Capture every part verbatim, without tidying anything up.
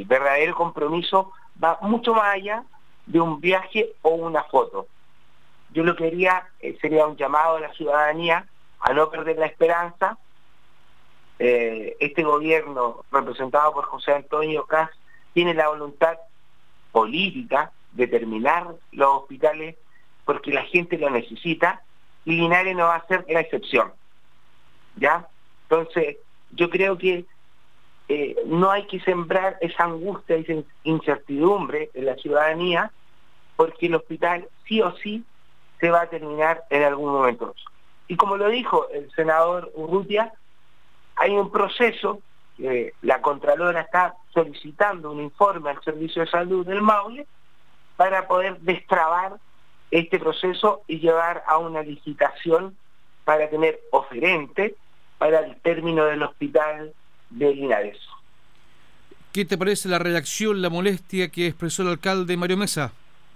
el verdadero compromiso va mucho más allá de un viaje o una foto. Yo lo que haría eh, sería un llamado a la ciudadanía a no perder la esperanza. Eh, este gobierno, representado por José Antonio Kast, tiene la voluntad política de terminar los hospitales porque la gente lo necesita, y Linares no va a ser la excepción, ¿ya? Entonces, yo creo que eh, no hay que sembrar esa angustia, esa incertidumbre en la ciudadanía, porque el hospital sí o sí se va a terminar en algún momento. Y como lo dijo el senador Urrutia, hay un proceso, eh, la Contralora está solicitando un informe al Servicio de Salud del Maule para poder destrabar este proceso y llevar a una licitación para tener oferente para el término del hospital de Linares. ¿Qué te parece la reacción, la molestia que expresó el alcalde Mario Mesa?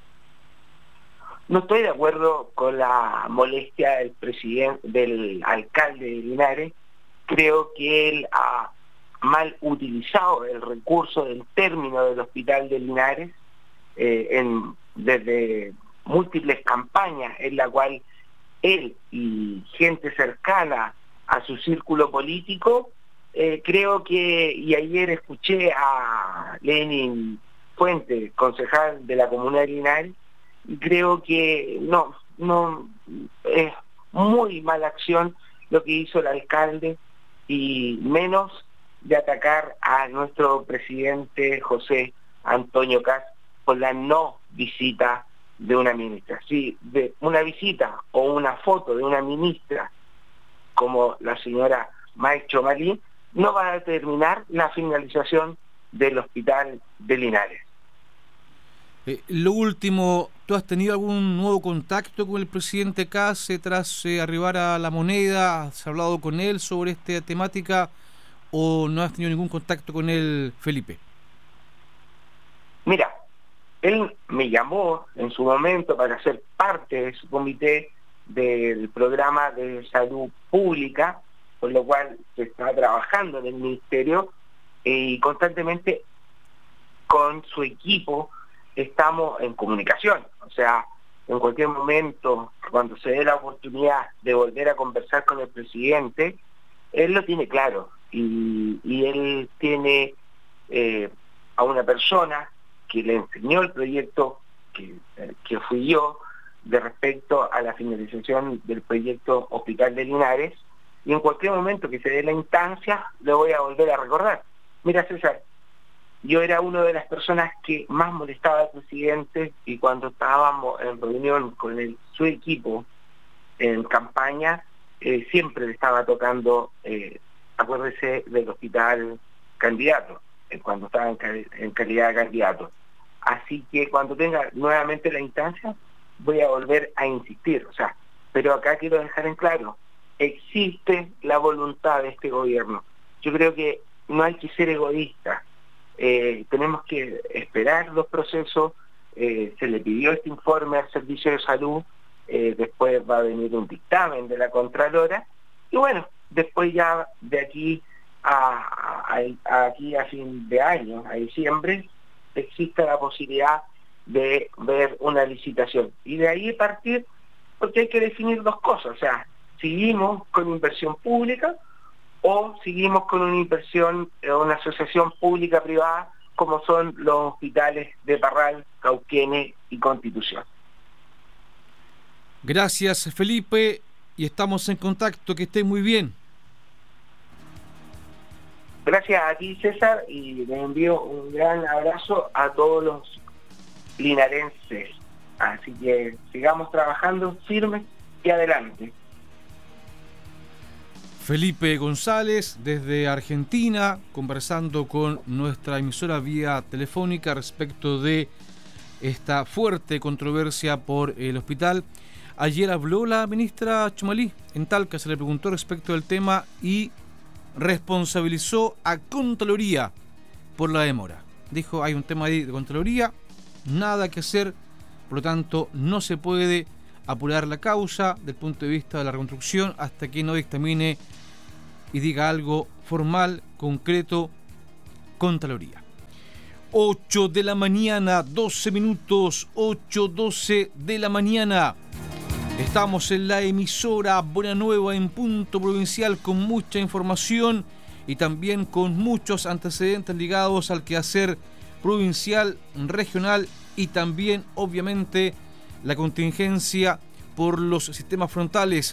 No estoy de acuerdo con la molestia del presidente, del alcalde de Linares. Creo que él ha mal utilizado el recurso del término del hospital de Linares eh, en, desde múltiples campañas en la cual él y gente cercana a su círculo político, eh, creo que, y ayer escuché a Lenin Fuente, concejal de la Comuna de Linares, y creo que no, no, es muy mala acción lo que hizo el alcalde, y menos de atacar a nuestro presidente José Antonio Kast por la no visita de una ministra. Si de una visita o una foto de una ministra como la señora May Chomalí no va a determinar la finalización del hospital de Linares. Eh, lo último, ¿tú has tenido algún nuevo contacto con el presidente Kast eh, tras eh, arribar a La Moneda? ¿Has hablado con él sobre esta temática o no has tenido ningún contacto con él, Felipe? Mira, él me llamó en su momento para ser parte de su comité del programa de salud pública, por lo cual se está trabajando en el ministerio, eh, y constantemente con su equipo estamos en comunicación. O sea, en cualquier momento, cuando se dé la oportunidad de volver a conversar con el presidente, él lo tiene claro, y, y él tiene eh, a una persona que le enseñó el proyecto, que, que fui yo, de respecto a la finalización del proyecto Hospital de Linares, y en cualquier momento que se dé la instancia, le voy a volver a recordar. Mira, César, yo era una de las personas que más molestaba al presidente, y cuando estábamos en reunión con el, su equipo en campaña, eh, siempre le estaba tocando, eh, acuérdese del hospital candidato, eh, cuando estaba en, cal, en calidad de candidato. Así que cuando tenga nuevamente la instancia, voy a volver a insistir. O sea, pero acá quiero dejar en claro, existe la voluntad de este gobierno. Yo creo que no hay que ser egoísta. Eh, tenemos que esperar los procesos. Eh, se le pidió este informe al Servicio de Salud, eh, después va a venir un dictamen de la Contralora, y bueno, después ya de aquí a, a, a aquí a fin de año, a diciembre, existe la posibilidad de ver una licitación, y de ahí partir, porque hay que definir dos cosas. O sea, seguimos con inversión pública o seguimos con una inversión, una asociación pública-privada, como son los hospitales de Parral, Cauquenes y Constitución. Gracias, Felipe, y estamos en contacto. Que estés muy bien. Gracias a ti, César, y le envío un gran abrazo a todos los linarenses. Así que sigamos trabajando firmes y adelante. Felipe González, desde Argentina, conversando con nuestra emisora vía telefónica respecto de esta fuerte controversia por el hospital. Ayer habló la ministra Chomalí en Talca, se le preguntó respecto del tema y responsabilizó a Contraloría por la demora. Dijo, hay un tema ahí de Contraloría, nada que hacer, por lo tanto no se puede apurar la causa desde el punto de vista de la reconstrucción hasta que no dictamine y diga algo formal, concreto, Contraloría. ocho de la mañana, doce minutos, ocho doce de la mañana. Estamos en la emisora Buena Nueva en Punto Provincial con mucha información y también con muchos antecedentes ligados al quehacer provincial, regional y también, obviamente, la contingencia por los sistemas frontales.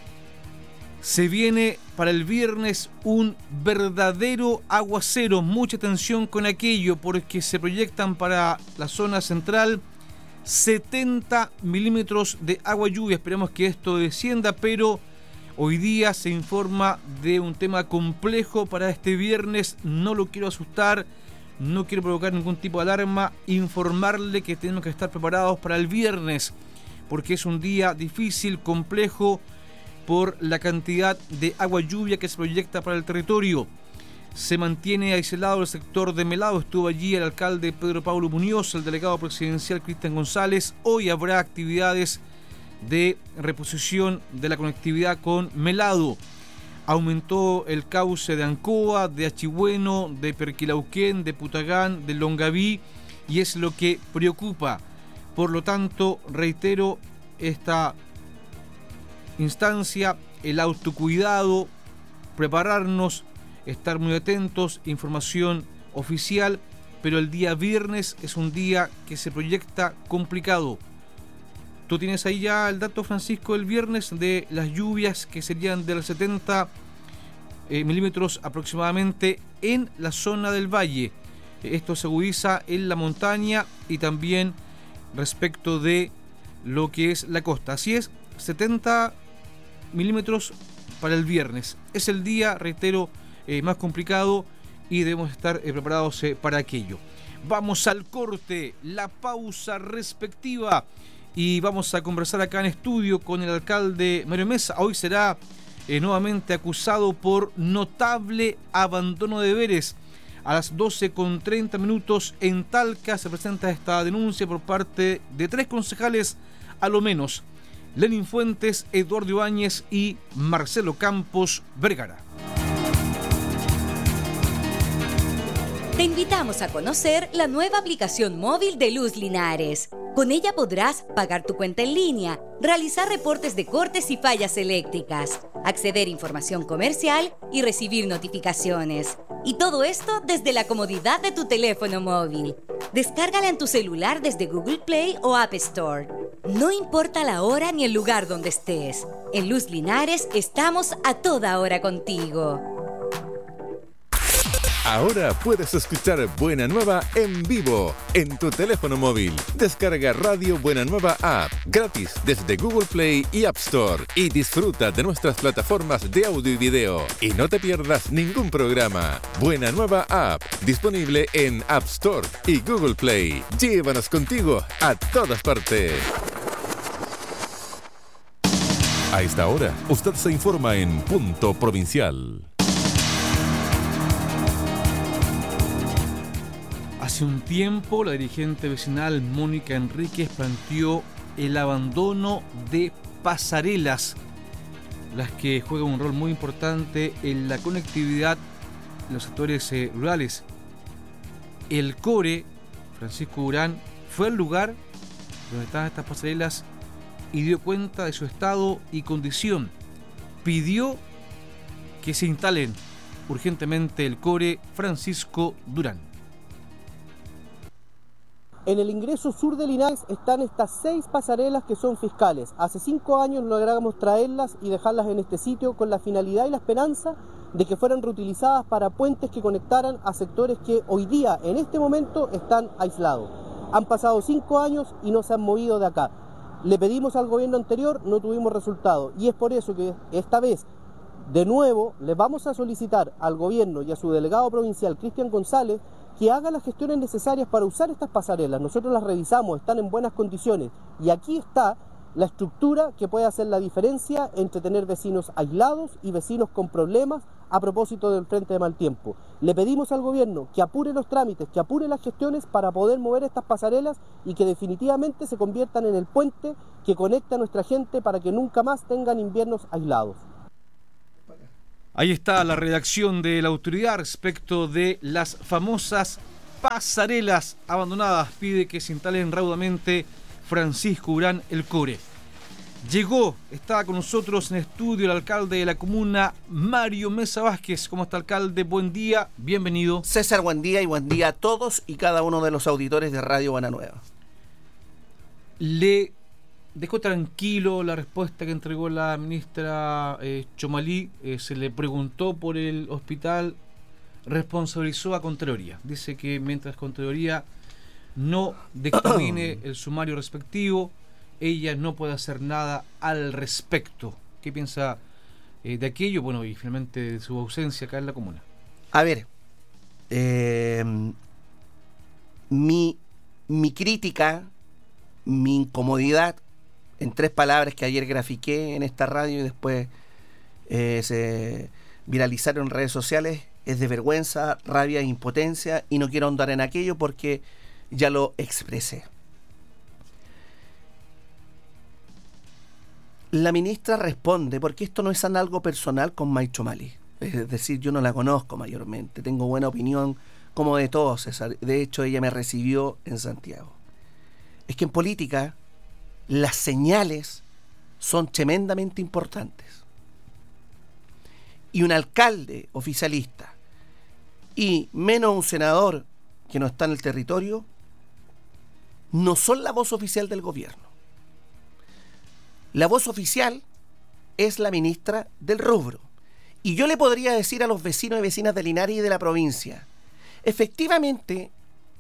Se viene para el viernes un verdadero aguacero. Mucha atención con aquello porque se proyectan para la zona central setenta milímetros de agua lluvia. Esperamos que esto descienda, pero hoy día se informa de un tema complejo para este viernes. No lo quiero asustar, no quiero provocar ningún tipo de alarma. Informarle que tenemos que estar preparados para el viernes, porque es un día difícil, complejo, por la cantidad de agua lluvia que se proyecta para el territorio. Se mantiene aislado el sector de Melado. Estuvo allí el alcalde Pedro Pablo Muñoz, el delegado presidencial Cristian González. Hoy habrá actividades de reposición de la conectividad con Melado. Aumentó el cauce de Ancoa, de Achigüeno, de Perquilauquén, de Putagán, de Longaví, y es lo que preocupa. Por lo tanto, reitero esta instancia, el autocuidado, prepararnos, estar muy atentos, información oficial, pero el día viernes es un día que se proyecta complicado. ¿Tú tienes ahí ya el dato, Francisco, el viernes de las lluvias que serían de los setenta eh, milímetros aproximadamente en la zona del valle? Esto se agudiza en la montaña y también respecto de lo que es la costa. Así es, setenta milímetros para el viernes. Es el día, reitero, eh, más complicado y debemos estar eh, preparados eh, para aquello. Vamos al corte, la pausa respectiva, y vamos a conversar acá en estudio con el alcalde Mario Mesa. Hoy será eh, nuevamente acusado por notable abandono de deberes. A las doce con treinta minutos en Talca se presenta esta denuncia por parte de tres concejales, a lo menos: Lenín Fuentes, Eduardo Ibáñez y Marcelo Campos Vergara. Te invitamos a conocer la nueva aplicación móvil de Luz Linares. Con ella podrás pagar tu cuenta en línea, realizar reportes de cortes y fallas eléctricas, acceder a información comercial y recibir notificaciones. Y todo esto desde la comodidad de tu teléfono móvil. Descárgala en tu celular desde Google Play o App Store. No importa la hora ni el lugar donde estés. En Luz Linares estamos a toda hora contigo. Ahora puedes escuchar Buena Nueva en vivo en tu teléfono móvil. Descarga Radio Buena Nueva App gratis desde Google Play y App Store y disfruta de nuestras plataformas de audio y video. Y no te pierdas ningún programa. Buena Nueva App, disponible en App Store y Google Play. Llévanos contigo a todas partes. A esta hora, usted se informa en Punto Provincial. Hace un tiempo, la dirigente vecinal Mónica Enríquez planteó el abandono de pasarelas, las que juegan un rol muy importante en la conectividad en los sectores eh, rurales. El CORE, Francisco Urán, fue al lugar donde estaban estas pasarelas y dio cuenta de su estado y condición. Pidió que se instalen urgentemente el CORE. Francisco Durán. En el ingreso sur de Linares están estas seis pasarelas que son fiscales. Hace cinco años logramos traerlas y dejarlas en este sitio con la finalidad y la esperanza de que fueran reutilizadas para puentes que conectaran a sectores que hoy día, en este momento, están aislados. Han pasado cinco años y no se han movido de acá. Le pedimos al gobierno anterior, no tuvimos resultado, y es por eso que esta vez, de nuevo, le vamos a solicitar al gobierno y a su delegado provincial, Cristian González, que haga las gestiones necesarias para usar estas pasarelas. Nosotros las revisamos, están en buenas condiciones, y aquí está la estructura que puede hacer la diferencia entre tener vecinos aislados y vecinos con problemas a propósito del frente de mal tiempo. Le pedimos al gobierno que apure los trámites, que apure las gestiones para poder mover estas pasarelas y que definitivamente se conviertan en el puente que conecta a nuestra gente para que nunca más tengan inviernos aislados. Ahí está la redacción de la autoridad respecto de las famosas pasarelas abandonadas. Pide que se instalen raudamente. Francisco Urán, el Core. Llegó, estaba con nosotros en estudio el alcalde de la comuna, Mario Mesa Vázquez. ¿Cómo está, alcalde? Buen día, bienvenido. César, buen día y buen día a todos y cada uno de los auditores de Radio Buena Nueva. Le dejó tranquilo la respuesta que entregó la ministra eh, Chomalí. Eh, se le preguntó por el hospital, responsabilizó a Contraloría. Dice que mientras Contraloría no dictamine el sumario respectivo, ella no puede hacer nada al respecto. ¿Qué piensa eh, de aquello? Bueno, y finalmente de su ausencia acá en la comuna. A ver, eh, mi, mi crítica, mi incomodidad, en tres palabras que ayer grafiqué en esta radio y después eh, se viralizaron en redes sociales, es de vergüenza, rabia e impotencia, y no quiero ahondar en aquello porque ya lo expresé. La ministra responde, porque esto no es algo personal con May Chomalí. Es decir, yo no la conozco mayormente, tengo buena opinión como de todos, César. De hecho, ella me recibió en Santiago. Es que en política las señales son tremendamente importantes. Y un alcalde oficialista y menos un senador que no está en el territorio no son la voz oficial del gobierno. La voz oficial es la ministra del rubro. Y yo le podría decir a los vecinos y vecinas de Linares y de la provincia, efectivamente,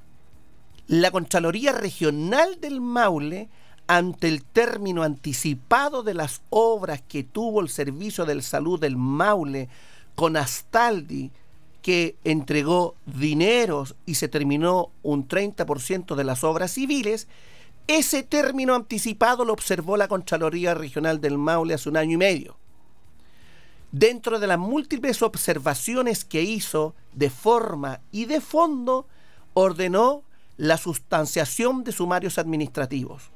la Contraloría Regional del Maule, ante el término anticipado de las obras que tuvo el Servicio de Salud del Maule con Astaldi, que entregó dineros y se terminó un treinta por ciento de las obras civiles, ese término anticipado lo observó la Contraloría Regional del Maule hace un año y medio. Dentro de las múltiples observaciones que hizo de forma y de fondo, ordenó la sustanciación de sumarios administrativos.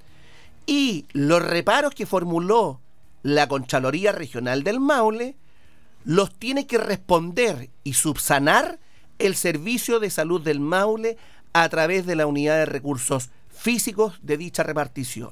Y los reparos que formuló la Contraloría Regional del Maule los tiene que responder y subsanar el Servicio de Salud del Maule a través de la Unidad de Recursos Físicos de dicha repartición.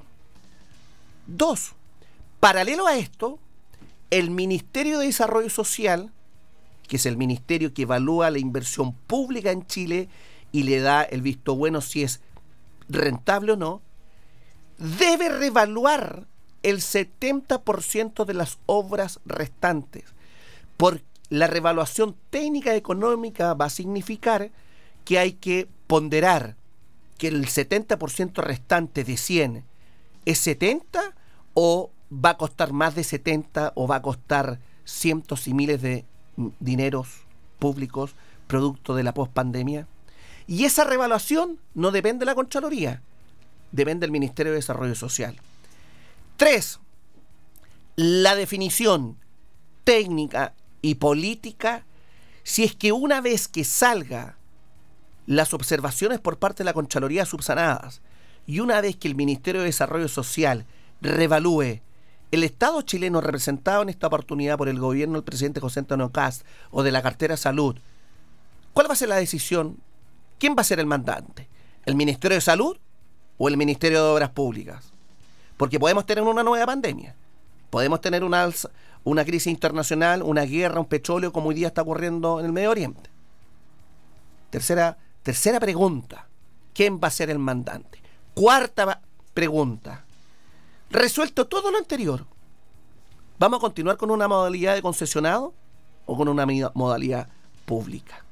Dos, paralelo a esto, el Ministerio de Desarrollo Social, que es el ministerio que evalúa la inversión pública en Chile y le da el visto bueno si es rentable o no, debe reevaluar el setenta por ciento de las obras restantes. Por la reevaluación técnica económica va a significar que hay que ponderar que el setenta por ciento restante de cien es setenta o va a costar más de setenta o va a costar cientos y miles de dineros públicos producto de la pospandemia. Y esa reevaluación no depende de la Contraloría, depende del Ministerio de Desarrollo Social. Tres, la definición técnica y política, si es que una vez que salga las observaciones por parte de la Contraloría subsanadas y una vez que el Ministerio de Desarrollo Social revalúe el Estado chileno representado en esta oportunidad por el gobierno del presidente José Antonio Kast o de la cartera Salud, ¿cuál va a ser la decisión? ¿Quién va a ser el mandante? ¿El Ministerio de Salud o el Ministerio de Obras Públicas? Porque podemos tener una nueva pandemia, podemos tener una, alza, una crisis internacional, una guerra, un petróleo como hoy día está ocurriendo en el Medio Oriente. Tercera Tercera pregunta, ¿quién va a ser el mandante? Cuarta pregunta, resuelto todo lo anterior, ¿vamos a continuar con una modalidad de concesionado o con una modalidad pública?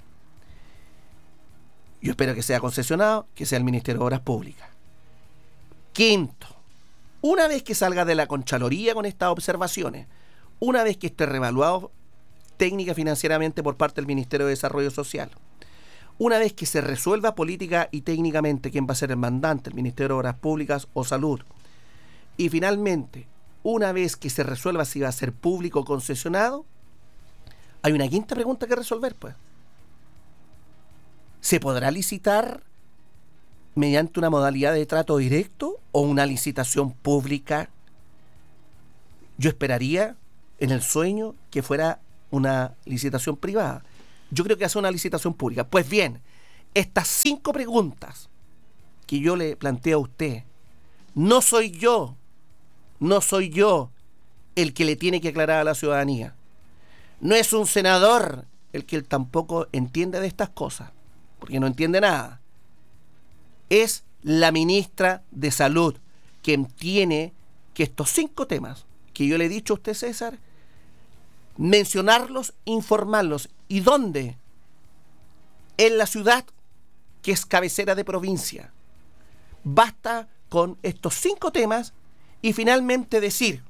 Yo espero que sea concesionado, que sea el Ministerio de Obras Públicas. Quinto, una vez que salga de la Contraloría con estas observaciones, una vez que esté reevaluado técnica financieramente por parte del Ministerio de Desarrollo Social, una vez que se resuelva política y técnicamente quién va a ser el mandante, el Ministerio de Obras Públicas o Salud, y finalmente, una vez que se resuelva si va a ser público o concesionado, hay una quinta pregunta que resolver, pues. ¿Se podrá licitar mediante una modalidad de trato directo o una licitación pública? Yo esperaría, en el sueño, que fuera una licitación privada. Yo creo que hace una licitación pública. Pues bien, estas cinco preguntas que yo le planteo a usted, no soy yo, no soy yo el que le tiene que aclarar a la ciudadanía. No es un senador el que él tampoco entiende de estas cosas, porque no entiende nada. Es la ministra de Salud quien tiene que estos cinco temas que yo le he dicho a usted, César, mencionarlos, informarlos. ¿Y dónde? En la ciudad que es cabecera de provincia. Basta con estos cinco temas y finalmente decir,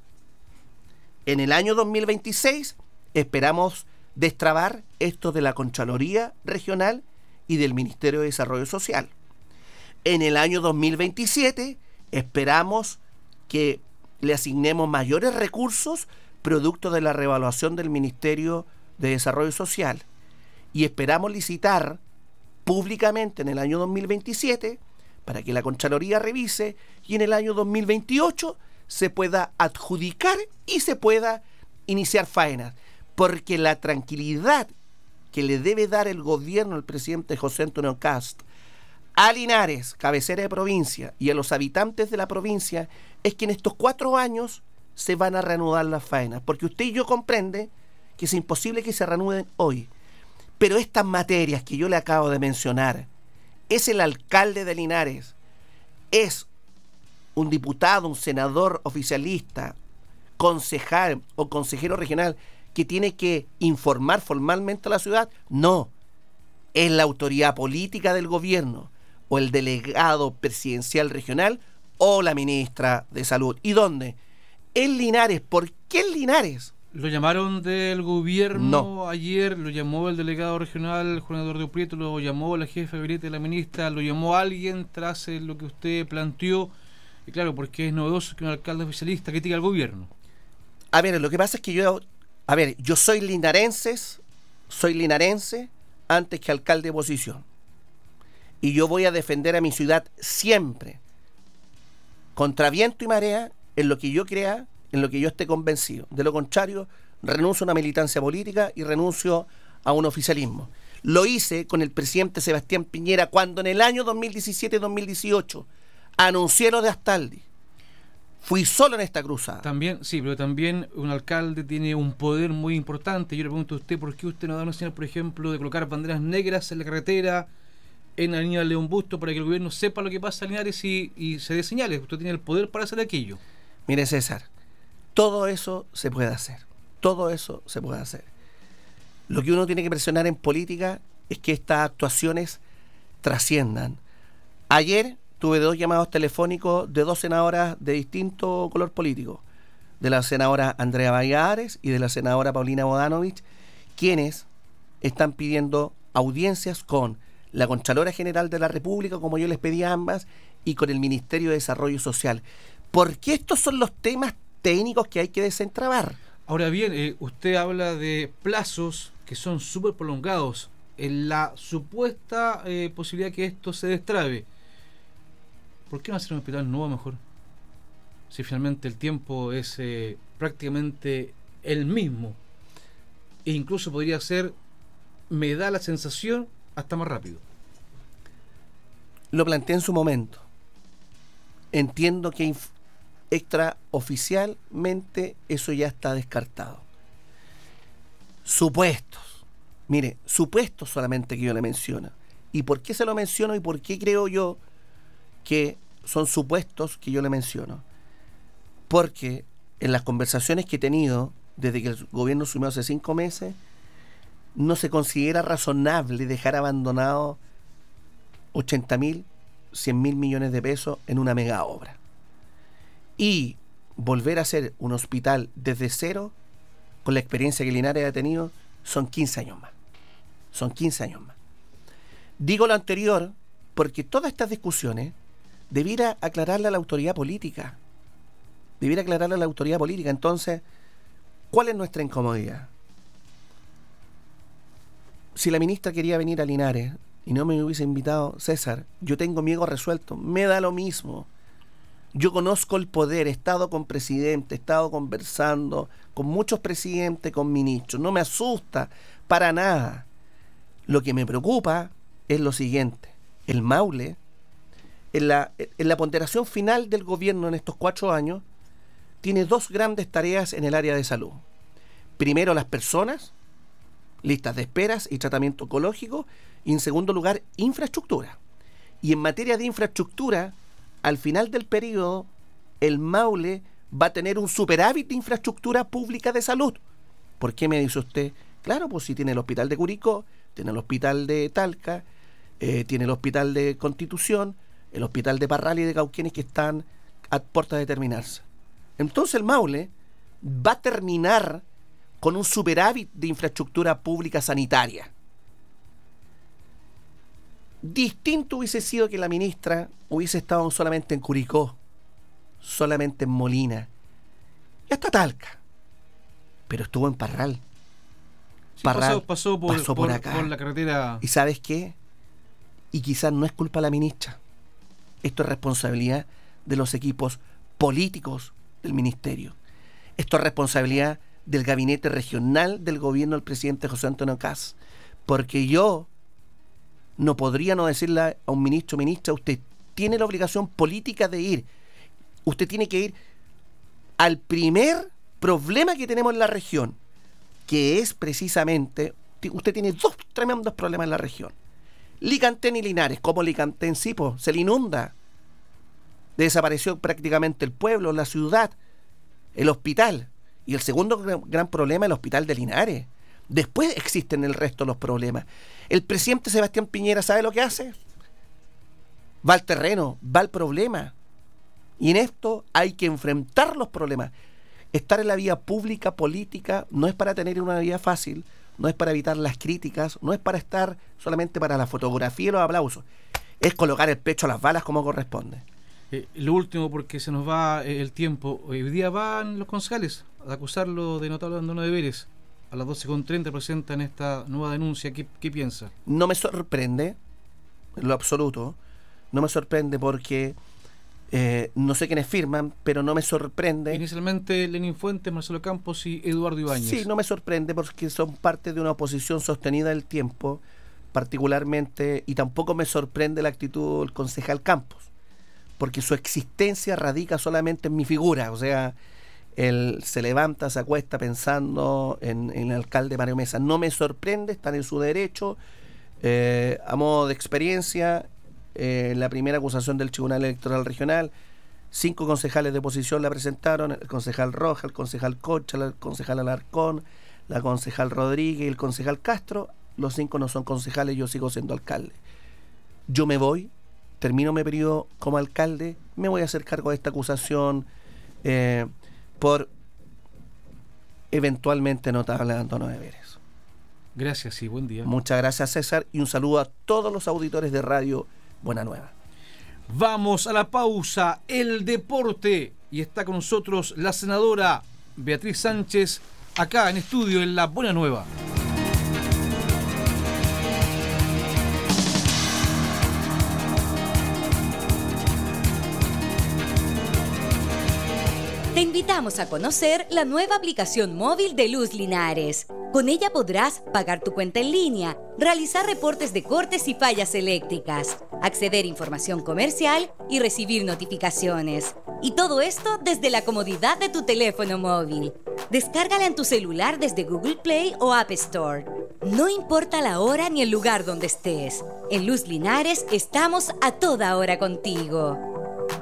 en el año dos mil veintiséis esperamos destrabar esto de la Contraloría Regional y del Ministerio de Desarrollo Social. En el año dos mil veintisiete esperamos que le asignemos mayores recursos producto de la reevaluación del Ministerio de Desarrollo Social. Y esperamos licitar públicamente en el año dos mil veintisiete para que la Contraloría revise y en el año dos mil veintiocho se pueda adjudicar y se pueda iniciar faenas. Porque la tranquilidad que le debe dar el gobierno al presidente José Antonio Kast a Linares, cabecera de provincia, y a los habitantes de la provincia, es que en estos cuatro años se van a reanudar las faenas. Porque usted y yo comprende que es imposible que se reanuden hoy. Pero estas materias que yo le acabo de mencionar, es el alcalde de Linares, es un diputado, un senador oficialista, concejal o consejero regional que tiene que informar formalmente a la ciudad. No, es la autoridad política del gobierno o el delegado presidencial regional o la ministra de Salud. ¿Y dónde? En Linares. ¿Por qué en Linares? ¿Lo llamaron del gobierno no. ayer? ¿Lo llamó el delegado regional, Juan Eduardo Prieto? ¿Lo llamó la jefa de gabinete de la ministra? ¿Lo llamó alguien tras eh, lo que usted planteó? Y claro, porque es novedoso que un alcalde oficialista critique al gobierno. A ver, lo que pasa es que yo... A ver, yo soy linarense, soy linarense antes que alcalde de oposición. Y yo voy a defender a mi ciudad siempre, contra viento y marea, en lo que yo crea, en lo que yo esté convencido. De lo contrario, renuncio a una militancia política y renuncio a un oficialismo. Lo hice con el presidente Sebastián Piñera cuando en el año dos mil diecisiete dos mil dieciocho anuncié lo de Astaldi. Fui solo en esta cruzada. También, sí, pero también un alcalde tiene un poder muy importante. Yo le pregunto a usted, ¿por qué usted no da una señal, por ejemplo, de colocar banderas negras en la carretera, en la avenida León Busto, para que el gobierno sepa lo que pasa en Linares y, y se dé señales? Usted tiene el poder para hacer aquello. Mire, César, todo eso se puede hacer. Todo eso se puede hacer. Lo que uno tiene que presionar en política es que estas actuaciones trasciendan. Ayer tuve dos llamados telefónicos de dos senadoras de distinto color político, de la senadora Andrea Valladares y de la senadora Paulina Bodanovich, quienes están pidiendo audiencias con la Contralora General de la República, como yo les pedí a ambas, y con el Ministerio de Desarrollo Social. Porque estos son los temas técnicos que hay que desentrabar. Ahora bien, eh, usted habla de plazos que son súper prolongados en la supuesta eh, posibilidad que esto se destrabe. ¿Por qué no hacer un hospital nuevo mejor? Si finalmente el tiempo es eh, prácticamente el mismo. E incluso podría ser, me da la sensación, hasta más rápido. Lo planteé en su momento. Entiendo que inf- extraoficialmente eso ya está descartado. Supuestos. Mire, supuestos solamente que yo le menciono. ¿Y por qué se lo menciono y por qué creo yo que son supuestos que yo le menciono? Porque en las conversaciones que he tenido desde que el gobierno asumió hace cinco meses, no se considera razonable dejar abandonado ochenta mil, cien mil millones de pesos en una mega obra. Y volver a hacer un hospital desde cero, con la experiencia que Linares ha tenido, son quince años más. Son quince años más. Digo lo anterior porque todas estas discusiones debiera aclararle a la autoridad política. Debiera aclararle a la autoridad política. Entonces, ¿cuál es nuestra incomodidad? Si la ministra quería venir a Linares y no me hubiese invitado, César, yo tengo mi ego resuelto, me da lo mismo. Yo conozco el poder, he estado con presidentes, he estado conversando con muchos presidentes, con ministros, no me asusta para nada. Lo que me preocupa es lo siguiente. El Maule, en la, en la ponderación final del gobierno en estos cuatro años, tiene dos grandes tareas en el área de salud. Primero, las personas, listas de esperas y tratamiento oncológico, y en segundo lugar, infraestructura. Y en materia de infraestructura, al final del periodo, el Maule va a tener un superávit de infraestructura pública de salud. ¿Por qué me dice usted? Claro, pues si tiene el hospital de Curicó, tiene el hospital de Talca, eh, tiene el hospital de Constitución, el hospital de Parral y de Cauquenes, que están a puertas de terminarse. Entonces el Maule va a terminar con un superávit de infraestructura pública sanitaria. Distinto hubiese sido que la ministra hubiese estado solamente en Curicó, solamente en Molina y hasta Talca, pero estuvo en Parral. Sí, Parral pasó, pasó, por, pasó por, por acá. por la carretera. ¿Y sabes qué? Y quizás no es culpa de la ministra. Esto es responsabilidad de los equipos políticos del ministerio. Esto es responsabilidad del gabinete regional del gobierno del presidente José Antonio Kast. Porque yo no podría no decirle a un ministro, ministra, usted tiene la obligación política de ir. Usted tiene que ir al primer problema que tenemos en la región, que es precisamente, usted tiene dos tremendos problemas en la región. Licantén y Linares. Como Licantén, sí, po, se le inunda. Desapareció prácticamente el pueblo, la ciudad, el hospital. Y el segundo gran, gran problema, el hospital de Linares. Después existen el resto de los problemas. El presidente Sebastián Piñera, ¿sabe lo que hace? Va al terreno, va al problema. Y en esto hay que enfrentar los problemas. Estar en la vía pública, política, no es para tener una vida fácil, no es para evitar las críticas, no es para estar solamente para la fotografía y los aplausos. Es colocar el pecho a las balas como corresponde. Eh, lo último, porque se nos va eh, el tiempo. Hoy día van los concejales a acusarlo de notable abandono de deberes. A las doce con treinta presentan esta nueva denuncia. ¿Qué, qué piensa? No me sorprende, en lo absoluto. No me sorprende porque eh, no sé quiénes firman, pero no me sorprende. Inicialmente Lenín Fuentes, Marcelo Campos y Eduardo Ibáñez. Sí, no me sorprende porque son parte de una oposición sostenida del tiempo, particularmente, y tampoco me sorprende la actitud del concejal Campos, porque su existencia radica solamente en mi figura. O sea, él se levanta, se acuesta pensando en, en el alcalde Mario Mesa. No me sorprende, están en su derecho. Eh, a modo de experiencia, eh, la primera acusación del Tribunal Electoral Regional, cinco concejales de oposición la presentaron: el concejal Roja, el concejal Cocha, el concejal Alarcón, la concejal Rodríguez y el concejal Castro. Los cinco no son concejales, yo sigo siendo alcalde. Yo me voy, termino mi periodo como alcalde, me voy a hacer cargo de esta acusación eh, por eventualmente notable abandono de deberes. Gracias y buen día. Muchas gracias, César, y un saludo a todos los auditores de Radio Buena Nueva. Vamos a la pausa, el deporte, y está con nosotros la senadora Beatriz Sánchez, acá en estudio en La Buena Nueva. Te invitamos a conocer la nueva aplicación móvil de Luz Linares. Con ella podrás pagar tu cuenta en línea, realizar reportes de cortes y fallas eléctricas, acceder a información comercial y recibir notificaciones. Y todo esto desde la comodidad de tu teléfono móvil. Descárgala en tu celular desde Google Play o App Store. No importa la hora ni el lugar donde estés. En Luz Linares estamos a toda hora contigo.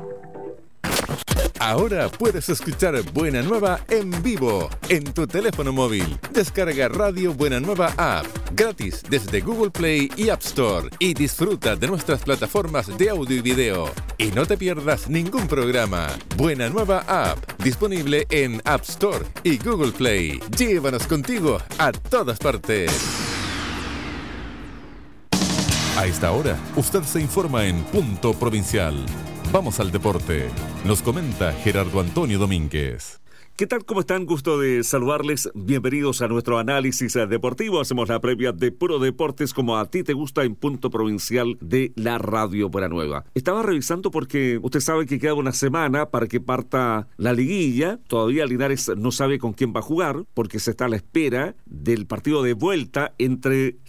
Ahora puedes escuchar Buena Nueva en vivo en tu teléfono móvil. Descarga Radio Buena Nueva App gratis desde Google Play y App Store y disfruta de nuestras plataformas de audio y video. Y no te pierdas ningún programa. Buena Nueva App, disponible en App Store y Google Play. Llévanos contigo a todas partes. A esta hora, usted se informa en Punto Provincial. Vamos al deporte. Nos comenta Gerardo Antonio Domínguez. ¿Qué tal? ¿Cómo están? Gusto de saludarles. Bienvenidos a nuestro análisis deportivo. Hacemos la previa de Puro Deportes como a ti te gusta en Punto Provincial de la Radio Buena Nueva. Estaba revisando porque usted sabe que queda una semana para que parta la liguilla. Todavía Linares no sabe con quién va a jugar porque se está a la espera del partido de vuelta entre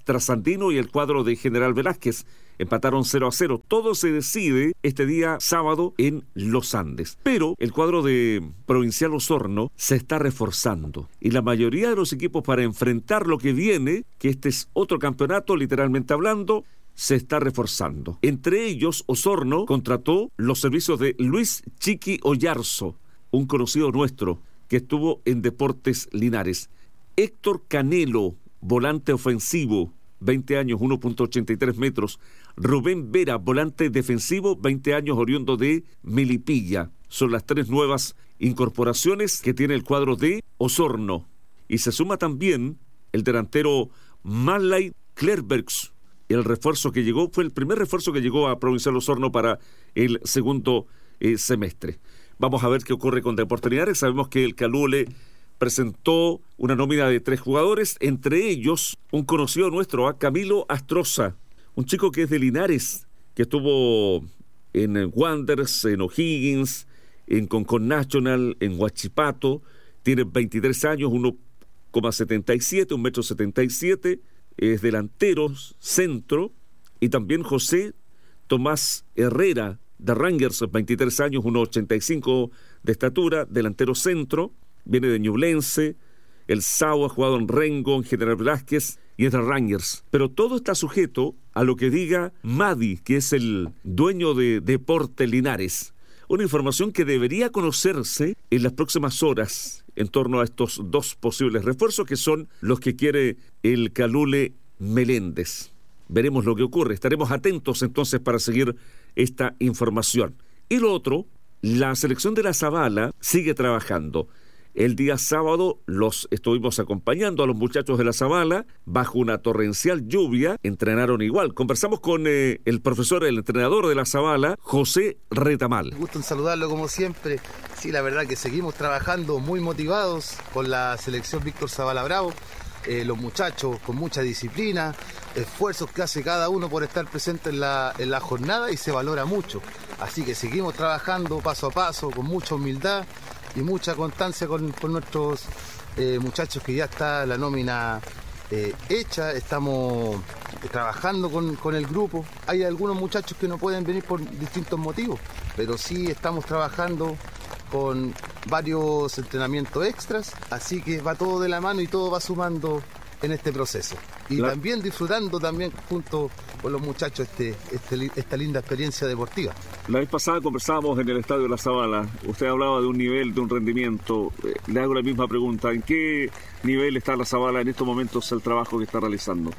Trasandino y el cuadro de General Velázquez. Empataron cero a cero. Todo se decide este día sábado en Los Andes. Pero el cuadro de Provincial Osorno se está reforzando. Y la mayoría de los equipos, para enfrentar lo que viene, que este es otro campeonato, literalmente hablando, se está reforzando. Entre ellos, Osorno contrató los servicios de Luis Chiqui Oyarzo, un conocido nuestro que estuvo en Deportes Linares. Héctor Canelo, volante ofensivo, veinte años, uno punto ochenta y tres metros. Rubén Vera, volante defensivo, veinte años, oriundo de Melipilla. Son las tres nuevas incorporaciones que tiene el cuadro de Osorno. Y se suma también el delantero Marley Klerbergs. El refuerzo que llegó, fue el primer refuerzo que llegó a Provincial Osorno para el segundo eh, semestre. Vamos a ver qué ocurre con Deportes Linares. Sabemos que el Calule presentó una nómina de tres jugadores, entre ellos un conocido nuestro, a Camilo Astroza, un chico que es de Linares, que estuvo en Wanderers, en O'Higgins, en Concon National, en Huachipato. Tiene veintitrés años, uno coma setenta y siete, un metro setenta y siete, es delantero, centro. Y también José Tomás Herrera, de Rangers, veintitrés años, uno ochenta y cinco de estatura, delantero centro. Viene de Ñublense, el Sao ha jugado en Rengo, en General Velázquez y es de Rangers. Pero todo está sujeto a lo que diga Madi, que es el dueño de Deportes Linares. Una información que debería conocerse en las próximas horas en torno a estos dos posibles refuerzos, que son los que quiere el Calule Meléndez. Veremos lo que ocurre. Estaremos atentos entonces para seguir esta información. Y lo otro, la selección de la Zabala sigue trabajando. El día sábado los estuvimos acompañando a los muchachos de la Zabala bajo una torrencial lluvia. Entrenaron igual. Conversamos con eh, el profesor, el entrenador de la Zabala, José Retamal. Un gusto en saludarlo como siempre. Sí, la verdad que seguimos trabajando muy motivados con la selección Víctor Zabala Bravo. Eh, los muchachos con mucha disciplina, esfuerzos que hace cada uno por estar presente en la, en la jornada, y se valora mucho. Así que seguimos trabajando paso a paso, con mucha humildad y mucha constancia con, con nuestros eh, muchachos, que ya está la nómina eh, hecha. Estamos trabajando con, con el grupo. Hay algunos muchachos que no pueden venir por distintos motivos, pero sí estamos trabajando con varios entrenamientos extras, así que va todo de la mano y todo va sumando en este proceso. Y la... también disfrutando también junto con los muchachos este, este, esta linda experiencia deportiva. La vez pasada conversábamos en el Estadio de la Zabala. Usted hablaba de un nivel, de un rendimiento. Le hago la misma pregunta. ¿En qué nivel está la Zabala en estos momentos, el trabajo que está realizando?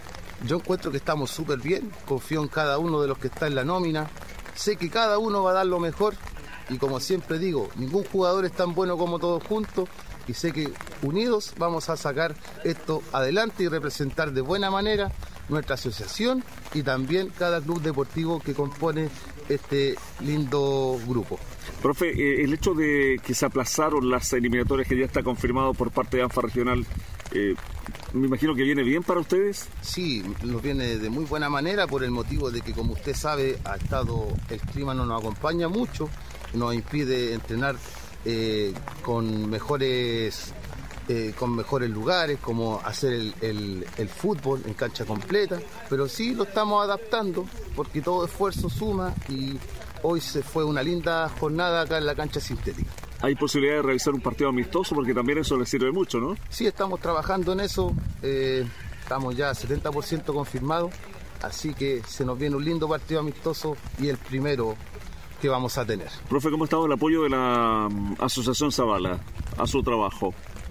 Yo encuentro que estamos súper bien. Confío en cada uno de los que está en la nómina. Sé que cada uno va a dar lo mejor. Y como siempre digo, ningún jugador es tan bueno como todos juntos, y sé que unidos vamos a sacar esto adelante y representar de buena manera nuestra asociación y también cada club deportivo que compone este lindo grupo. Profe, eh, el hecho de que se aplazaron las eliminatorias, que ya está confirmado por parte de ANFA Regional, eh, me imagino que viene bien para ustedes. Sí, nos viene de muy buena manera, por el motivo de que, como usted sabe, ha estado, el clima no nos acompaña mucho, nos impide entrenar eh, con mejores eh, con mejores lugares, como hacer el, el, el fútbol en cancha completa, pero sí lo estamos adaptando porque todo esfuerzo suma, y hoy se fue una linda jornada acá en la cancha sintética. ¿Hay posibilidad de realizar un partido amistoso? Porque también eso les sirve mucho, ¿no? Sí, estamos trabajando en eso, eh, estamos ya setenta por ciento confirmados, así que se nos viene un lindo partido amistoso y el primero que vamos a tener. Profe, ¿cómo ha estado el apoyo de la Asociación Zabala a su trabajo?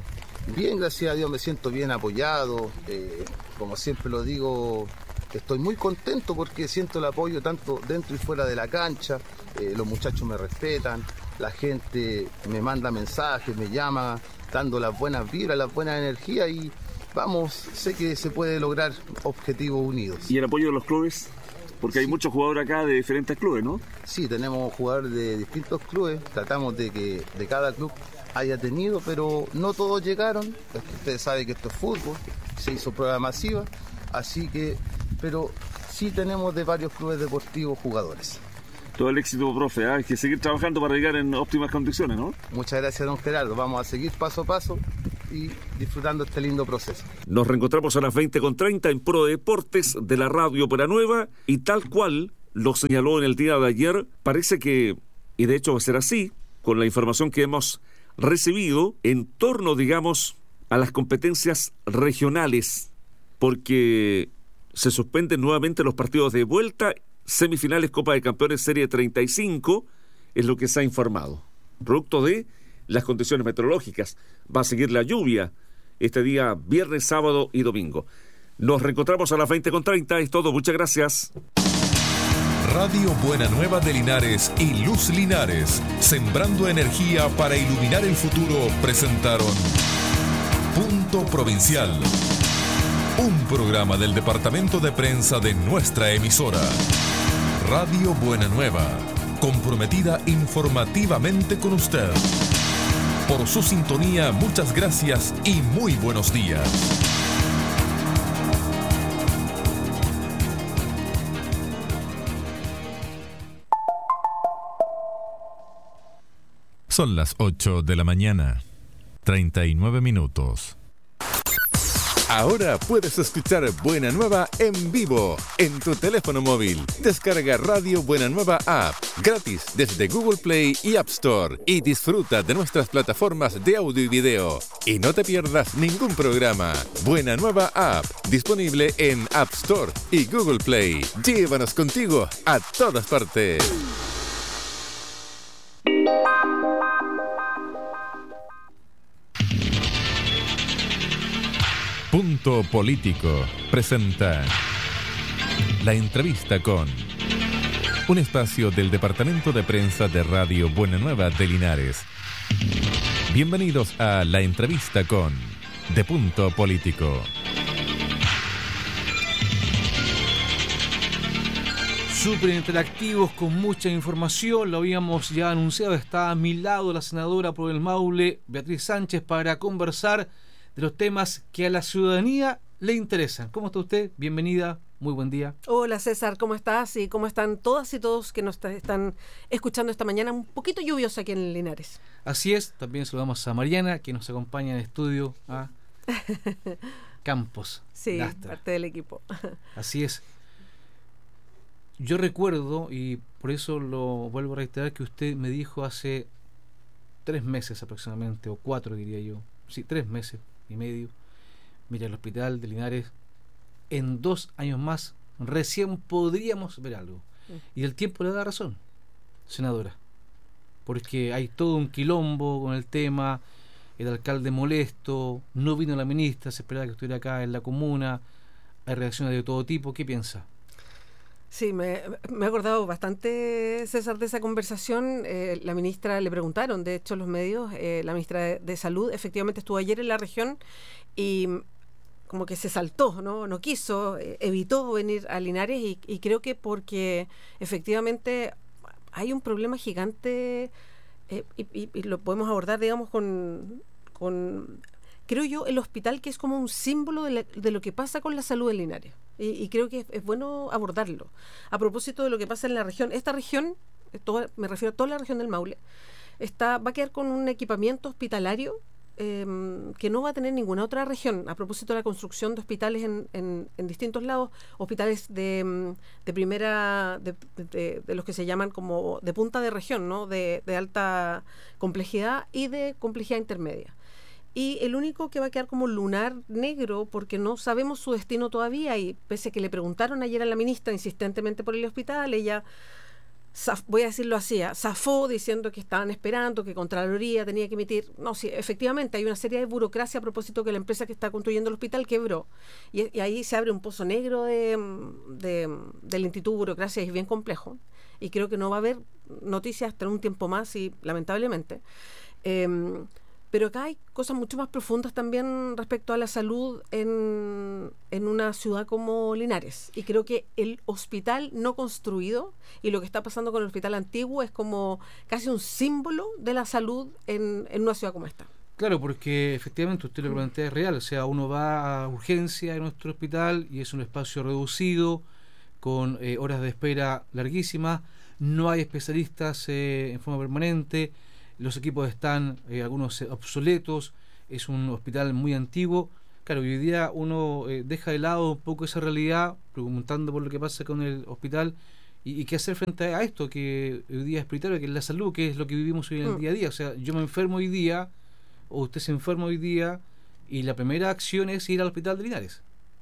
Bien, gracias a Dios, me siento bien apoyado. Eh, como siempre lo digo, estoy muy contento porque siento el apoyo tanto dentro y fuera de la cancha. Eh, los muchachos me respetan, la gente me manda mensajes, me llama, dando las buenas vibras, las buenas energías, y vamos, sé que se puede lograr objetivos unidos. ¿Y el apoyo de los clubes? Porque hay sí. muchos jugadores acá de diferentes clubes, ¿no? Sí, tenemos jugadores de distintos clubes, tratamos de que de cada club haya tenido, pero no todos llegaron. Es que ustedes saben que esto es fútbol, se hizo prueba masiva, así que, pero sí tenemos de varios clubes deportivos jugadores. Todo el éxito, profe, ¿eh? Hay que seguir trabajando para llegar en óptimas condiciones, ¿no? Muchas gracias, don Gerardo. Vamos a seguir paso a paso y disfrutando este lindo proceso. Nos reencontramos a las veinte con treinta en Pro Deportes de la Radio Buena Nueva, y tal cual lo señaló en el día de ayer, parece que, y de hecho va a ser así, con la información que hemos recibido en torno, digamos, a las competencias regionales, porque se suspenden nuevamente los partidos de vuelta, semifinales Copa de Campeones Serie treinta y cinco, es lo que se ha informado, producto de las condiciones meteorológicas. Va a seguir la lluvia este día viernes, sábado y domingo. Nos reencontramos a las veinte con treinta, es todo, muchas gracias. Radio Buena Nueva de Linares y Luz Linares, sembrando energía para iluminar el futuro, presentaron Punto Provincial, un programa del departamento de prensa de nuestra emisora. Radio Buena Nueva, comprometida informativamente con usted. Por su sintonía, muchas gracias y muy buenos días. Son las ocho de la mañana, treinta y nueve minutos. Ahora puedes escuchar Buena Nueva en vivo en tu teléfono móvil. Descarga Radio Buena Nueva App gratis desde Google Play y App Store y disfruta de nuestras plataformas de audio y video. Y no te pierdas ningún programa. Buena Nueva App, disponible en App Store y Google Play. Llévanos contigo a todas partes. Punto Político presenta La Entrevista con, un espacio del Departamento de Prensa de Radio Buena Nueva de Linares. Bienvenidos a La Entrevista con de Punto Político. Súper interactivos, con mucha información, lo habíamos ya anunciado. Está a mi lado la senadora por el Maule, Beatriz Sánchez, para conversar de los temas que a la ciudadanía le interesan. ¿Cómo está usted? Bienvenida, muy buen día. Hola César, ¿cómo estás? Y ¿cómo están todas y todos que nos están escuchando esta mañana un poquito lluviosa aquí en Linares? Así es, también saludamos a Mariana, que nos acompaña en el estudio, a Campos. Sí, Lastra. Parte del equipo. Así es. Yo recuerdo, y por eso lo vuelvo a reiterar, que usted me dijo hace tres meses aproximadamente, o cuatro diría yo, sí, tres meses y medio, mira, el hospital de Linares en dos años más recién podríamos ver algo. Y el tiempo le da razón, senadora, porque hay todo un quilombo con el tema, el alcalde molesto, no vino la ministra, se esperaba que estuviera acá en la comuna, hay reacciones de todo tipo. ¿Qué piensa? Sí, me, me he acordado bastante, César, de esa conversación. Eh, la ministra le preguntaron, de hecho, los medios, eh, la ministra de, de Salud efectivamente estuvo ayer en la región y como que se saltó, no, no quiso, eh, evitó venir a Linares y, y creo que porque efectivamente hay un problema gigante eh, y, y, y lo podemos abordar, digamos, con... con creo yo, el hospital que es como un símbolo de, la, de lo que pasa con la salud en Linares. Y, y creo que es, es bueno abordarlo. A propósito de lo que pasa en la región, esta región, toda, me refiero a toda la región del Maule, está, va a quedar con un equipamiento hospitalario eh, que no va a tener ninguna otra región. A propósito de la construcción de hospitales en, en, en distintos lados, hospitales de, de primera, de, de, de los que se llaman como de punta de región, ¿no? de, de alta complejidad y de complejidad intermedia. Y el único que va a quedar como lunar negro, porque no sabemos su destino todavía, y pese a que le preguntaron ayer a la ministra insistentemente por el hospital, ella, zaf, voy a decirlo así, zafó diciendo que estaban esperando, que Contraloría tenía que emitir. No, sí, efectivamente hay una serie de burocracia a propósito que la empresa que está construyendo el hospital quebró. Y, y ahí se abre un pozo negro de, de, del Instituto de Burocracia, y es bien complejo. Y creo que no va a haber noticias hasta un tiempo más, y lamentablemente. Eh, Pero acá hay cosas mucho más profundas también respecto a la salud en, en una ciudad como Linares. Y creo que el hospital no construido y lo que está pasando con el hospital antiguo es como casi un símbolo de la salud en, en una ciudad como esta. Claro, porque efectivamente usted lo que plantea es real. O sea, uno va a urgencia en nuestro hospital y es un espacio reducido, con eh, horas de espera larguísimas. No hay especialistas eh, en forma permanente. Los equipos están, eh, algunos obsoletos, es un hospital muy antiguo. Claro, hoy día uno eh, deja de lado un poco esa realidad, preguntando por lo que pasa con el hospital y, y qué hacer frente a esto, que hoy día es prioritario, que es la salud, que es lo que vivimos hoy en el día a día. O sea, yo me enfermo hoy día, o usted se enferma hoy día, y la primera acción es ir al hospital de Linares.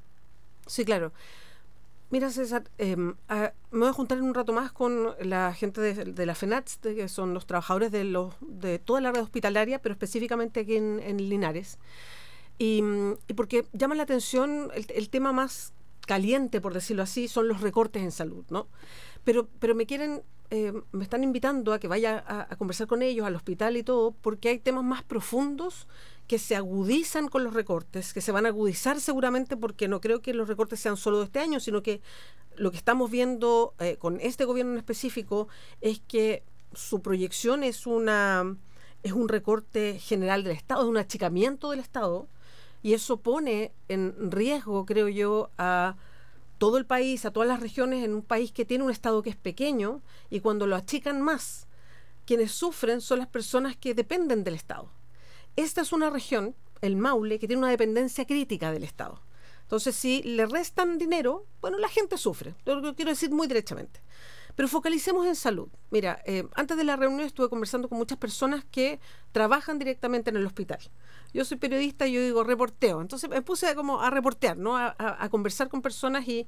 Sí, claro. Mira, César, eh, a, me voy a juntar en un rato más con la gente de, de la FENATS, de, que son los trabajadores de, los, de toda la red hospitalaria, pero específicamente aquí en, en Linares. Y, y porque llama la atención el, el tema más caliente, por decirlo así, son los recortes en salud, ¿no? Pero, pero me quieren, eh, me están invitando a que vaya a, a conversar con ellos al hospital y todo, porque hay temas más profundos que se agudizan con los recortes, que se van a agudizar seguramente, porque no creo que los recortes sean solo de este año, sino que lo que estamos viendo eh, con este gobierno en específico es que su proyección es una es un recorte general del Estado, es un achicamiento del Estado, y eso pone en riesgo, creo yo, a todo el país, a todas las regiones, en un país que tiene un Estado que es pequeño, y cuando lo achican más, quienes sufren son las personas que dependen del Estado. Esta es una región, el Maule, que tiene una dependencia crítica del Estado. Entonces, si le restan dinero, bueno, la gente sufre. Lo quiero decir muy derechamente. Pero focalicemos en salud. Mira, eh, antes de la reunión estuve conversando con muchas personas que trabajan directamente en el hospital. Yo soy periodista y yo digo reporteo. Entonces me puse como a reportear, ¿no? A, a, a conversar con personas y,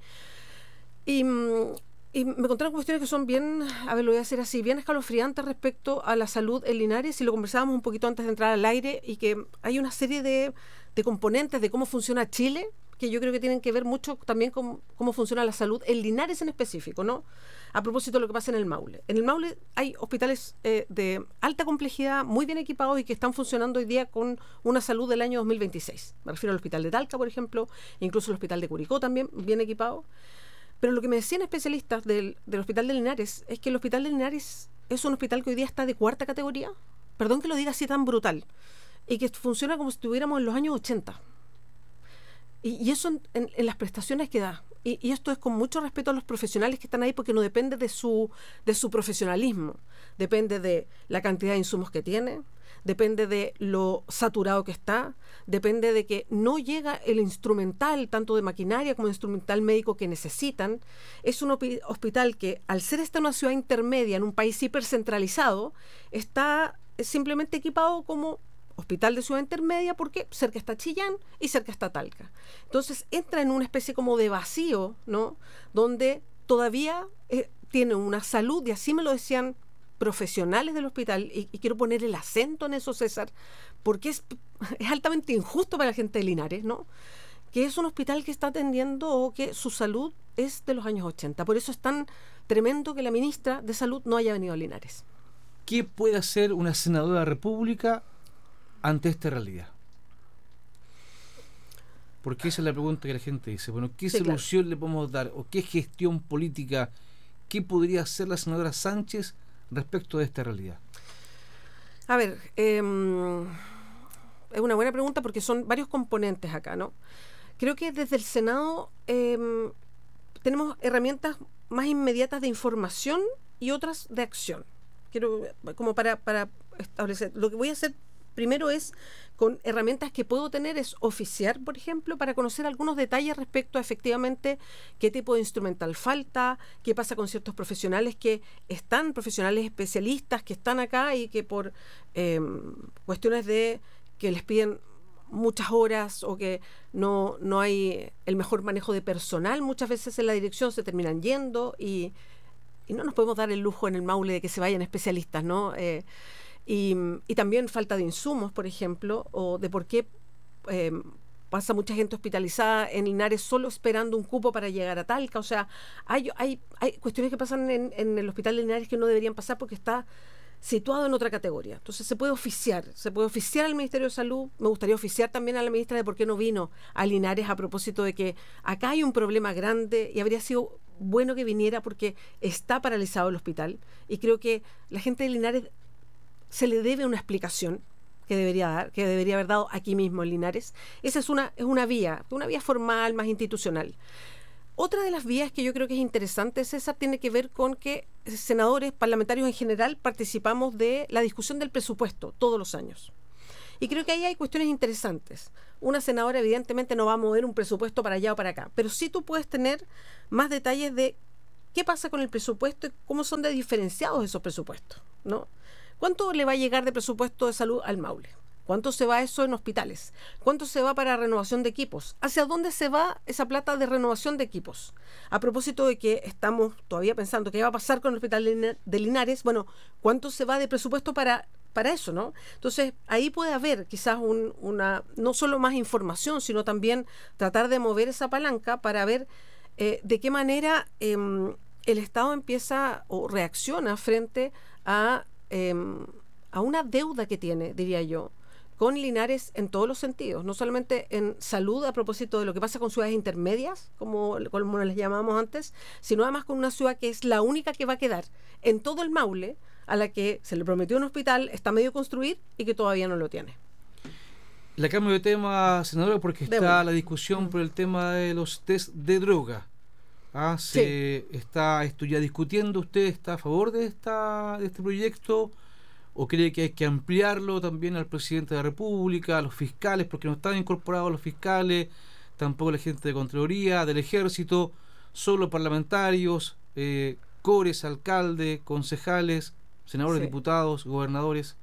y, y me contaron cuestiones que son bien, a ver, lo voy a decir así, bien escalofriantes respecto a la salud en Linares, y lo conversábamos un poquito antes de entrar al aire, y que hay una serie de, de componentes de cómo funciona Chile, que yo creo que tienen que ver mucho también con cómo funciona la salud en Linares en específico, ¿no? A propósito de lo que pasa en el Maule. En el Maule hay hospitales eh, de alta complejidad, muy bien equipados y que están funcionando hoy día con una salud del año dos mil veintiséis. Me refiero al hospital de Talca, por ejemplo, incluso el hospital de Curicó también, bien equipado. Pero lo que me decían especialistas del, del hospital de Linares es que el hospital de Linares es un hospital que hoy día está de cuarta categoría, perdón que lo diga así tan brutal, y que funciona como si estuviéramos en los años ochenta. Y, y eso en, en, en las prestaciones que da. Y, y esto es con mucho respeto a los profesionales que están ahí, porque no depende de su, de su profesionalismo. Depende de la cantidad de insumos que tiene, depende de lo saturado que está, depende de que no llega el instrumental, tanto de maquinaria como de instrumental médico que necesitan. Es un hospital que, al ser esta una ciudad intermedia en un país hipercentralizado, está simplemente equipado como hospital de ciudad intermedia, porque cerca está Chillán y cerca está Talca. Entonces entra en una especie como de vacío, ¿no? Donde todavía eh, tiene una salud, y así me lo decían profesionales del hospital, y, y quiero poner el acento en eso, César, porque es, es altamente injusto para la gente de Linares, ¿no? Que es un hospital que está atendiendo, o que su salud es de los años ochenta. Por eso es tan tremendo que la ministra de Salud no haya venido a Linares. ¿Qué puede hacer una senadora de la República ante esta realidad? Porque esa es la pregunta que la gente dice. Bueno, ¿qué sí, solución claro. le podemos dar? ¿O qué gestión política? ¿Qué podría hacer la senadora Sánchez respecto de esta realidad? A ver, eh, es una buena pregunta, porque son varios componentes acá, ¿no? Creo que desde el Senado eh, tenemos herramientas más inmediatas de información y otras de acción. Quiero, como para, para establecer, lo que voy a hacer primero es, con herramientas que puedo tener, es oficiar, por ejemplo, para conocer algunos detalles respecto a efectivamente qué tipo de instrumental falta, qué pasa con ciertos profesionales que están, profesionales especialistas que están acá y que por eh, cuestiones de que les piden muchas horas, o que no, no hay el mejor manejo de personal, muchas veces en la dirección se terminan yendo, y, y no nos podemos dar el lujo en el Maule de que se vayan especialistas, ¿no? Eh, Y, y también falta de insumos, por ejemplo, o de por qué eh, pasa mucha gente hospitalizada en Linares solo esperando un cupo para llegar a Talca. O sea, hay, hay, hay cuestiones que pasan en, en el hospital de Linares que no deberían pasar, porque está situado en otra categoría. Entonces se puede oficiar, se puede oficiar al Ministerio de Salud. Me gustaría oficiar también a la ministra de por qué no vino a Linares, a propósito de que acá hay un problema grande, y habría sido bueno que viniera, porque está paralizado el hospital, y creo que la gente de Linares se le debe una explicación que debería dar, que debería haber dado aquí mismo en Linares. Esa es una, es una vía, una vía formal, más institucional. Otra de las vías que yo creo que es interesante, César, tiene que ver con que senadores, parlamentarios en general, participamos de la discusión del presupuesto todos los años. Y creo que ahí hay cuestiones interesantes. Una senadora evidentemente no va a mover un presupuesto para allá o para acá, pero sí tú puedes tener más detalles de qué pasa con el presupuesto y cómo son de diferenciados esos presupuestos, ¿no? ¿Cuánto le va a llegar de presupuesto de salud al Maule? ¿Cuánto se va eso en hospitales? ¿Cuánto se va para renovación de equipos? ¿Hacia dónde se va esa plata de renovación de equipos? A propósito de que estamos todavía pensando qué va a pasar con el hospital de Linares, bueno, ¿cuánto se va de presupuesto para, para eso, no? Entonces, ahí puede haber quizás un, una, no solo más información, sino también tratar de mover esa palanca para ver eh, de qué manera eh, el Estado empieza o reacciona frente a, eh, a una deuda que tiene, diría yo, con Linares en todos los sentidos, no solamente en salud a propósito de lo que pasa con ciudades intermedias, como, como les llamamos antes, sino además con una ciudad que es la única que va a quedar en todo el Maule, a la que se le prometió un hospital, está medio construir y que todavía no lo tiene. Le cambio de tema, senadora, porque está Debo. la discusión por el tema de los test de droga. Ah, se sí. está esto ya discutiendo. ¿Usted está a favor de esta de este proyecto? ¿O cree que hay que ampliarlo también al presidente de la República, a los fiscales, porque no están incorporados los fiscales, tampoco la gente de Contraloría, del Ejército, solo parlamentarios, eh, cores, alcaldes, concejales, senadores, sí. diputados, gobernadores?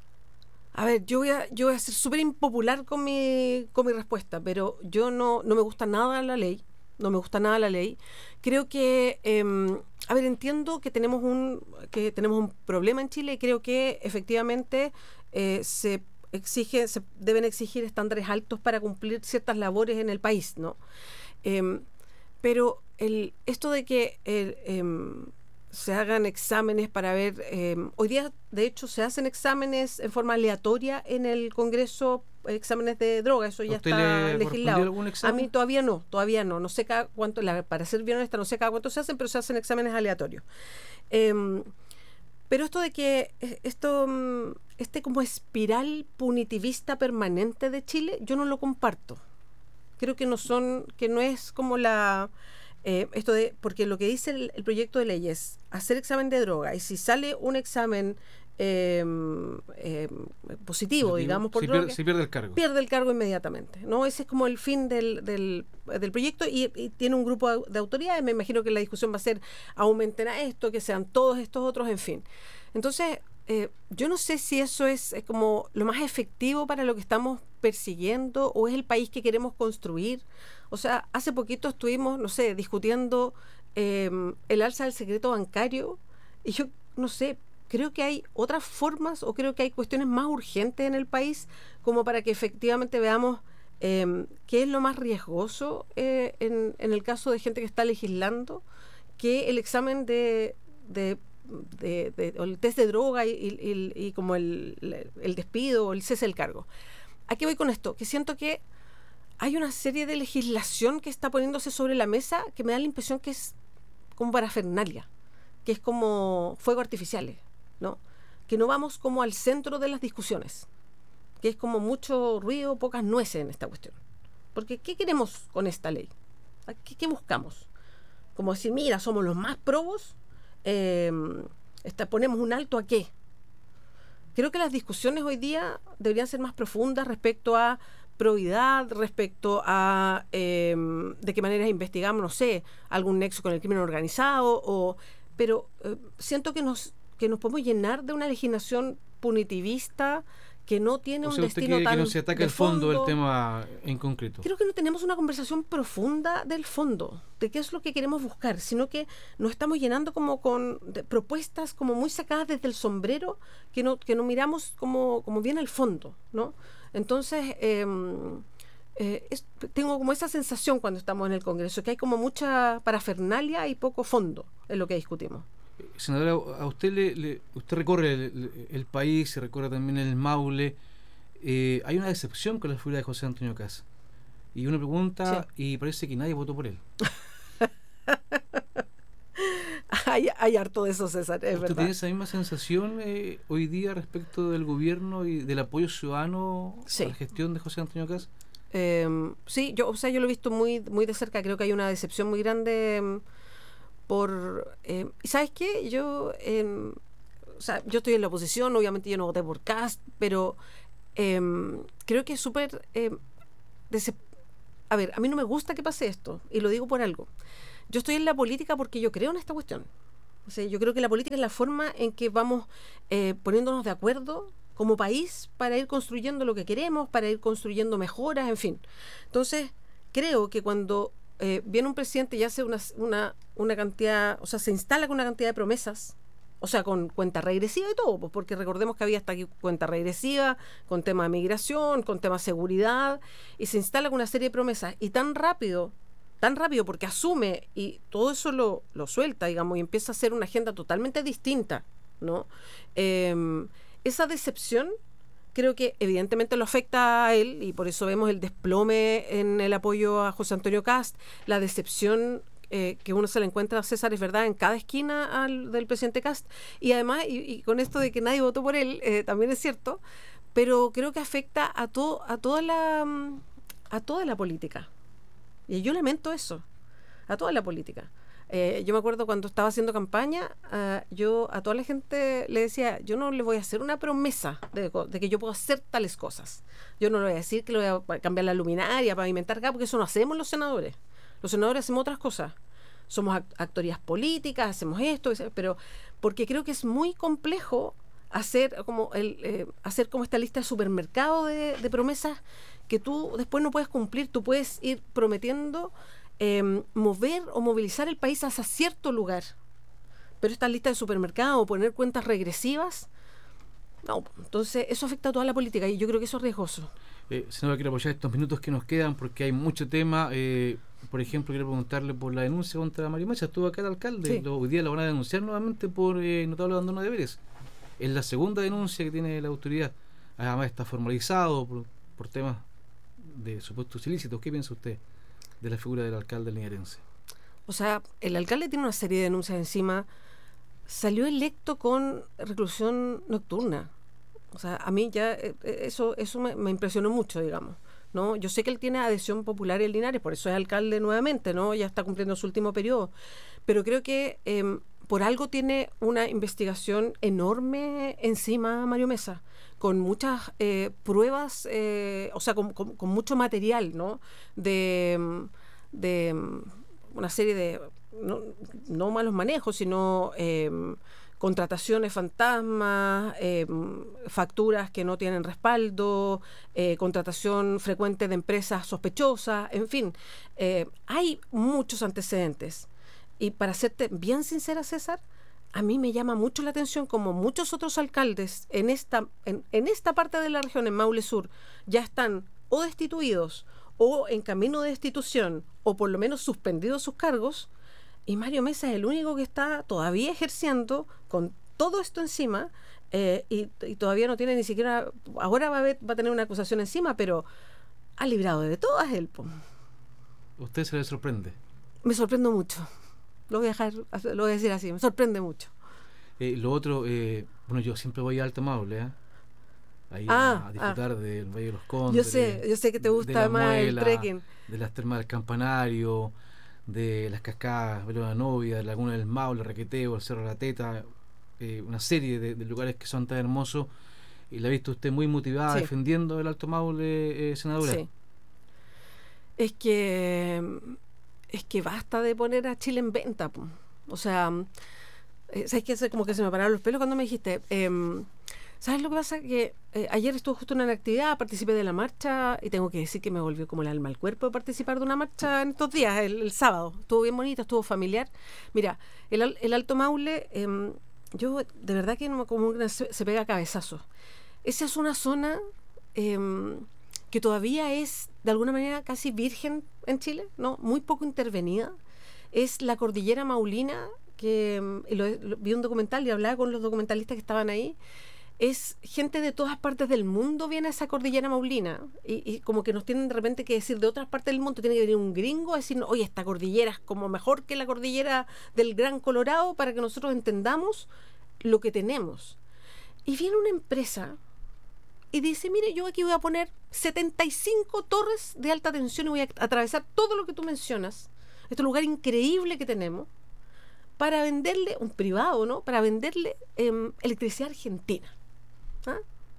A ver, yo voy a, yo voy a ser súper impopular con mi, con mi respuesta, pero yo no, no me gusta nada la ley. No me gusta nada la ley. Creo que, eh, a ver, entiendo que tenemos un que tenemos un problema en Chile y creo que efectivamente eh, se exige, se deben exigir estándares altos para cumplir ciertas labores en el país, ¿no? Eh, pero el esto de que el, eh, se hagan exámenes para ver, eh, hoy día de hecho se hacen exámenes en forma aleatoria en el Congreso, exámenes de droga, eso ya está legislado. ¿Algún examen? A mí todavía no, todavía no, no sé cada cuánto, la, para ser bien honesta, no sé cada cuánto se hacen, pero se hacen exámenes aleatorios. Eh, pero esto de que esto este como espiral punitivista permanente de Chile, yo no lo comparto. Creo que no son, que no es como la eh, esto de, porque lo que dice el, el proyecto de ley es hacer examen de droga, y si sale un examen Eh, eh, positivo, positivo, digamos, por si droga, pierde, si pierde el cargo. Pierde el cargo inmediatamente, ¿no? Ese es como el fin del, del, del proyecto y, y tiene un grupo de autoridades. Me imagino que la discusión va a ser aumenten a esto, que sean todos estos otros, en fin. Entonces, eh, yo no sé si eso es, es como lo más efectivo para lo que estamos persiguiendo o es el país que queremos construir. O sea, hace poquito estuvimos, no sé, discutiendo eh, el alza del secreto bancario y yo, no sé, creo que hay otras formas o creo que hay cuestiones más urgentes en el país como para que efectivamente veamos eh, qué es lo más riesgoso eh, en, en el caso de gente que está legislando que el examen de, de, de, de o el test de droga y, y, y como el, el despido o el cese del cargo. ¿A qué voy con esto? Que siento que hay una serie de legislación que está poniéndose sobre la mesa que me da la impresión que es como parafernalia, que es como fuegos artificiales, ¿no? Que no vamos como al centro de las discusiones, que es como mucho ruido, pocas nueces en esta cuestión. Porque ¿qué queremos con esta ley? ¿Qué, qué buscamos? Como decir, mira, somos los más probos, eh, esta, ponemos un alto a qué. Creo que las discusiones hoy día deberían ser más profundas respecto a probidad, respecto a eh, de qué manera investigamos, no sé, algún nexo con el crimen organizado, o, pero eh, siento que nos que nos podemos llenar de una legislación punitivista que no tiene o sea, un usted destino quiere tan que no se ataque el fondo del tema en concreto. Creo que no tenemos una conversación profunda del fondo, de qué es lo que queremos buscar, sino que nos estamos llenando como con de propuestas como muy sacadas desde el sombrero, que no que no miramos como, como bien al fondo, ¿no? Entonces, eh, eh, es, tengo como esa sensación cuando estamos en el Congreso, que hay como mucha parafernalia y poco fondo en lo que discutimos. Senadora, a usted le, le usted recorre el, el país, se recorre también el Maule. Eh, hay una decepción con la figura de José Antonio Caz. Y uno pregunta, sí, y parece que nadie votó por él. hay, hay harto de eso, César, es ¿Usted verdad. tiene esa misma sensación eh, hoy día respecto del gobierno y del apoyo ciudadano sí. a la gestión de José Antonio Caz? Eh, sí, yo, o sea, yo lo he visto muy, muy de cerca. Creo que hay una decepción muy grande por... Eh, ¿Y sabes qué? Yo, eh, o sea, yo estoy en la oposición, obviamente yo no voté por Cast, pero eh, creo que es súper... Eh, a ver, a mí no me gusta que pase esto, y lo digo por algo. Yo estoy en la política porque yo creo en esta cuestión. O sea, yo creo que la política es la forma en que vamos eh, poniéndonos de acuerdo como país para ir construyendo lo que queremos, para ir construyendo mejoras, en fin. Entonces, creo que cuando eh, viene un presidente y hace una, una, una cantidad, o sea, se instala con una cantidad de promesas, o sea, con cuenta regresiva y todo, pues, porque recordemos que había hasta aquí cuenta regresiva, con tema de migración, con tema de seguridad, y se instala con una serie de promesas, y tan rápido, tan rápido, porque asume, y todo eso lo, lo suelta, digamos, y empieza a hacer una agenda totalmente distinta, ¿no? Eh, esa decepción creo que evidentemente lo afecta a él, y por eso vemos el desplome en el apoyo a José Antonio Kast, la decepción Eh, que uno se le encuentra a César, es verdad, en cada esquina al, del presidente Kast, y además, y, y con esto de que nadie votó por él, eh, también es cierto, pero creo que afecta a todo, a toda la a toda la política, y yo lamento eso, a toda la política. Eh, yo me acuerdo cuando estaba haciendo campaña, uh, yo a toda la gente le decía, yo no le voy a hacer una promesa de, de que yo puedo hacer tales cosas, yo no le voy a decir que le voy a cambiar la luminaria, pavimentar acá, porque eso no hacemos los senadores. Los senadores hacemos otras cosas. Somos act- actorías políticas, hacemos esto, pero porque creo que es muy complejo hacer como el eh, hacer como esta lista de supermercado de, de promesas que tú después no puedes cumplir. Tú puedes ir prometiendo eh, mover o movilizar el país hacia cierto lugar, pero esta lista de supermercado o poner cuentas regresivas, no. Entonces eso afecta a toda la política y yo creo que eso es riesgoso. Eh, senadora, quiero apoyar estos minutos que nos quedan porque hay mucho tema. Eh, por ejemplo, quiero preguntarle por la denuncia contra Mario Mesa. Estuvo acá el alcalde. Sí. Lo, hoy día lo van a denunciar nuevamente por eh, notable abandono de deberes. Es la segunda denuncia que tiene la autoridad. Además está formalizado por, por temas de supuestos ilícitos. ¿Qué piensa usted de la figura del alcalde linarense? O sea, el alcalde tiene una serie de denuncias encima. Salió electo con reclusión nocturna. O sea, a mí ya eh, eso eso me, me impresionó mucho, digamos, ¿no? Yo sé que él tiene adhesión popular en Linares, por eso es alcalde nuevamente, ¿no? Ya está cumpliendo su último periodo. Pero creo que eh, por algo tiene una investigación enorme encima Mario Mesa, con muchas eh, pruebas, eh, o sea, con, con, con mucho material, ¿no? De, de una serie de, no, no malos manejos, sino... Eh, contrataciones fantasmas, eh, facturas que no tienen respaldo, eh, contratación frecuente de empresas sospechosas, en fin, eh, hay muchos antecedentes. Y para serte bien sincera, César, a mí me llama mucho la atención como muchos otros alcaldes en esta, en, en esta parte de la región, en Maule Sur, ya están o destituidos o en camino de destitución o por lo menos suspendidos sus cargos. Y Mario Mesa es el único que está todavía ejerciendo con todo esto encima eh, y, y todavía no tiene ni siquiera, ahora va a, ver, va a tener una acusación encima, pero ha librado de todas él. Po. ¿Usted se le sorprende? Me sorprendo mucho. Lo voy a dejar, lo voy a decir así, me sorprende mucho. Eh, lo otro, eh, bueno, yo siempre voy a Alto Maule, ¿eh? Ahí ah, a disfrutar ah. del Valle de los Cóndores. Yo sé, yo sé que te gusta además muela, el trekking. De las termas del Campanario, de las cascadas, de la Novia, de la Laguna del Maule, el Requeteo, el Cerro de la Teta, eh, una serie de, de lugares que son tan hermosos. Y la ha visto usted muy motivada, sí, defendiendo el Alto Maule, eh, senadora. Sí. Es que es que basta de poner a Chile en venta, po. O sea, eh, ¿sabes qué? Como que se me pararon los pelos cuando me dijiste. Eh, ¿Sabes lo que pasa? Que eh, ayer estuve justo en una actividad, participé de la marcha y tengo que decir que me volvió como el alma al cuerpo de participar de una marcha en estos días, el, el sábado. Estuvo bien bonito, estuvo familiar. Mira, el, el Alto Maule, eh, yo de verdad que no, como una, se, se pega a cabezazos. Esa es una zona eh, que todavía es de alguna manera casi virgen en Chile, ¿no? Muy poco intervenida. Es la cordillera maulina, que y lo, lo, vi un documental y hablaba con los documentalistas que estaban ahí. Es gente de todas partes del mundo viene a esa cordillera maulina y, y como que nos tienen de repente que decir de otras partes del mundo, tiene que venir un gringo a decir, oye, esta cordillera es como mejor que la cordillera del Gran Colorado para que nosotros entendamos lo que tenemos. Y viene una empresa y dice, mire, yo aquí voy a poner setenta y cinco torres de alta tensión y voy a atravesar todo lo que tú mencionas, este lugar increíble que tenemos, para venderle, un privado, ¿no? Para venderle eh, electricidad argentina. ¿Ah?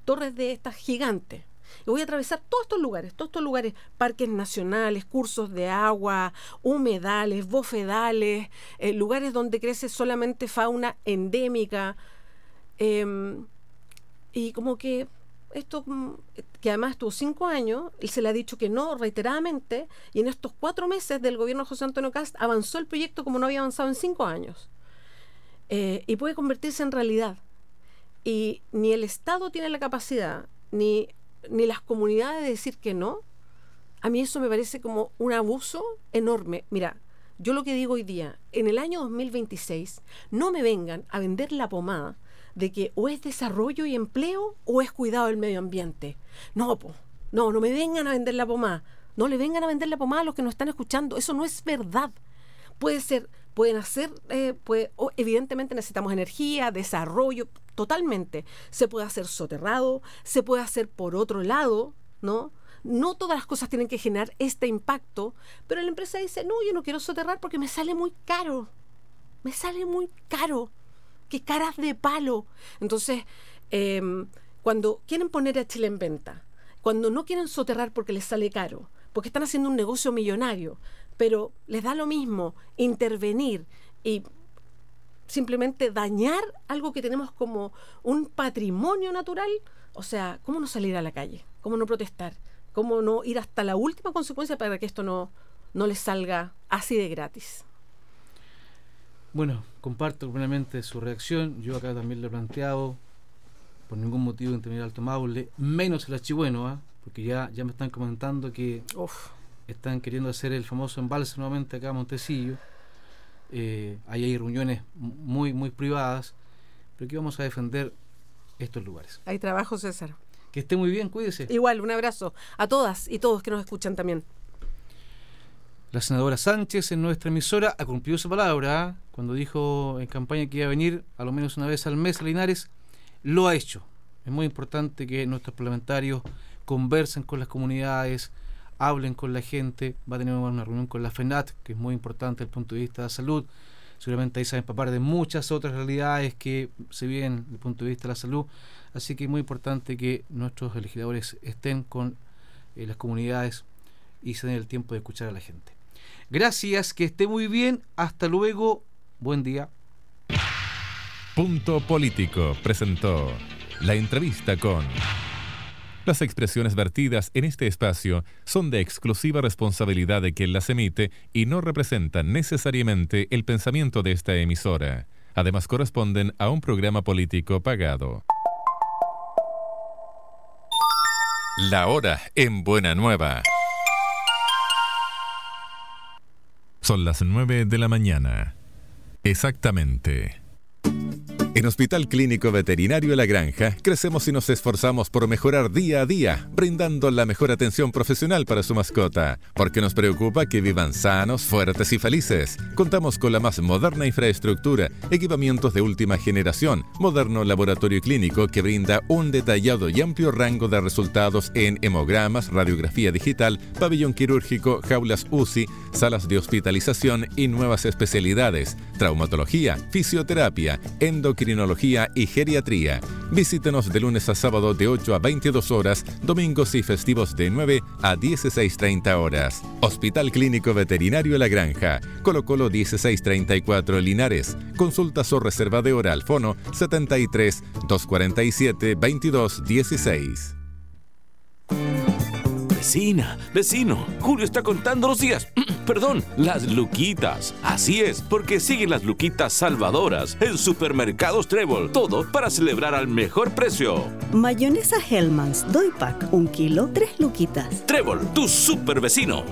torres de estas gigantes. Y voy a atravesar todos estos lugares, todos estos lugares, parques nacionales, cursos de agua, humedales, bofedales, eh, lugares donde crece solamente fauna endémica. Eh, y como que esto, que además estuvo cinco años, él se le ha dicho que no reiteradamente, y en estos cuatro meses del gobierno de José Antonio Kast avanzó el proyecto como no había avanzado en cinco años. Eh, y puede convertirse en realidad. Y ni el Estado tiene la capacidad, ni... ni las comunidades de decir que no. A mí eso me parece como un abuso enorme. Mira, yo lo que digo hoy día, en el año dos mil veintiséis, no me vengan a vender la pomada de que o es desarrollo y empleo o es cuidado del medio ambiente. No, po, no, no me vengan a vender la pomada. No le vengan a vender la pomada a los que nos están escuchando. Eso no es verdad. Puede ser, pueden hacer, eh, puede, oh, evidentemente necesitamos energía, desarrollo, totalmente. Se puede hacer soterrado, se puede hacer por otro lado, ¿no? No todas las cosas tienen que generar este impacto, pero la empresa dice, no, yo no quiero soterrar porque me sale muy caro. Me sale muy caro. ¡Qué caras de palo! Entonces, eh, cuando quieren poner a Chile en venta, cuando no quieren soterrar porque les sale caro, porque están haciendo un negocio millonario, pero les da lo mismo intervenir y simplemente dañar algo que tenemos como un patrimonio natural, o sea, ¿cómo no salir a la calle? ¿Cómo no protestar? ¿Cómo no ir hasta la última consecuencia para que esto no, no les salga así de gratis? Bueno, comparto plenamente su reacción. Yo acá también lo he planteado, por ningún motivo intervenir Alto Maule, menos el Achigüeno, ¿eh? Porque ya, ya me están comentando que Uf. están queriendo hacer el famoso embalse nuevamente acá a Montecillo. Eh, ahí hay reuniones muy, muy privadas, pero aquí vamos a defender estos lugares. Hay trabajo, César. Que esté muy bien, cuídese. Igual, un abrazo a todas y todos que nos escuchan también. La senadora Sánchez en nuestra emisora ha cumplido su palabra, ¿eh? Cuando dijo en campaña que iba a venir a lo menos una vez al mes a Linares, lo ha hecho. Es muy importante que nuestros parlamentarios conversen con las comunidades, hablen con la gente. Va a tener una reunión con la FENAT, que es muy importante desde el punto de vista de la salud. Seguramente ahí se va a empapar de muchas otras realidades que se viven desde el punto de vista de la salud. Así que es muy importante que nuestros legisladores estén con eh, las comunidades y se den el tiempo de escuchar a la gente. Gracias, que esté muy bien. Hasta luego. Buen día. Punto Político presentó la entrevista con... Las expresiones vertidas en este espacio son de exclusiva responsabilidad de quien las emite y no representan necesariamente el pensamiento de esta emisora. Además, corresponden a un programa político pagado. La hora en Buena Nueva. Son las nueve de la mañana. Exactamente. En Hospital Clínico Veterinario La Granja, crecemos y nos esforzamos por mejorar día a día, brindando la mejor atención profesional para su mascota, porque nos preocupa que vivan sanos, fuertes y felices. Contamos con la más moderna infraestructura, equipamientos de última generación, moderno laboratorio clínico que brinda un detallado y amplio rango de resultados en hemogramas, radiografía digital, pabellón quirúrgico, jaulas U C I, salas de hospitalización y nuevas especialidades, traumatología, fisioterapia, endocrinología, Crinología y geriatría. Visítenos de lunes a sábado de ocho a veintidós horas, domingos y festivos de nueve a dieciséis treinta horas. Hospital Clínico Veterinario La Granja, Colo Colo dieciséis treinta y cuatro Linares. Consultas o reserva de hora al fono setenta y tres, doscientos cuarenta y siete, veintidós dieciséis. Vecina, vecino, Julio está contando los días. Perdón, las luquitas. Así es, porque siguen las luquitas salvadoras en Supermercados Trébol. Todo para celebrar al mejor precio. Mayonesa Hellmann's, doy pack, un kilo, tres luquitas. Trébol, tu super vecino.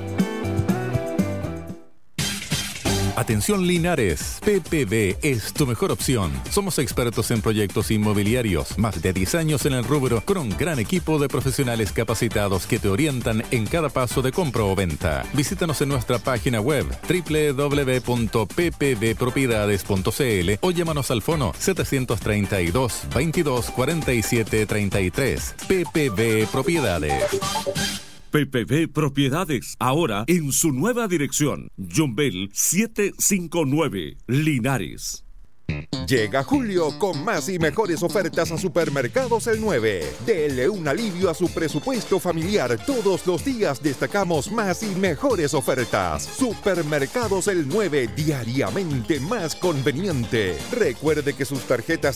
Atención Linares, P P B es tu mejor opción. Somos expertos en proyectos inmobiliarios, más de diez años en el rubro, con un gran equipo de profesionales capacitados que te orientan en cada paso de compra o venta. Visítanos en nuestra página web doble u doble u doble u punto p p b propiedades punto c l o llámanos al fono setecientos treinta y dos, veintidós, cuarenta y siete, treinta y tres. P P B Propiedades. P P B Propiedades, ahora en su nueva dirección, John Bell setecientos cincuenta y nueve, Linares. Llega julio con más y mejores ofertas a Supermercados El nueve. Dele un alivio a su presupuesto familiar. Todos los días destacamos más y mejores ofertas. Supermercados El nueve, diariamente más conveniente. Recuerde que sus tarjetas